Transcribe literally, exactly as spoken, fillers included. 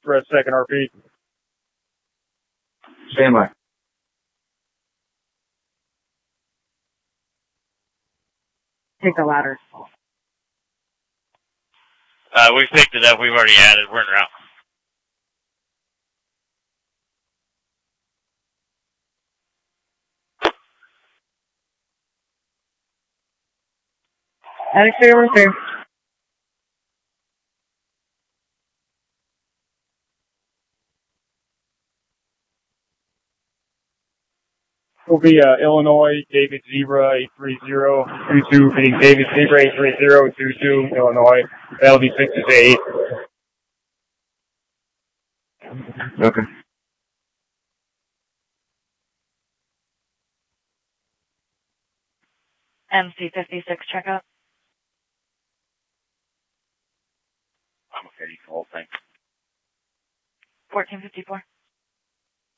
Express second R P. Stand by. Take the ladder. Uh, we've picked it up. We've already added. We're en route. Attic three one three. Will be uh, Illinois, David Zebra, eight three zero two two, being David Zebra, eight three zero two two, Illinois. That'll be six to eight. Okay. M C fifty-six checkup. I'm okay, you can hold, thanks. fourteen fifty-four.